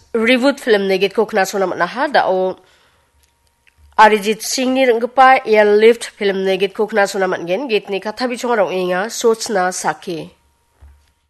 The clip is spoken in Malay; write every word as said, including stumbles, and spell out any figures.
reboot film ni git ko kna sona na ha da o Arijit Singh ni rengpa airlift film ni git ko kna sona man gen git ni katha bichong rong inga sochna sake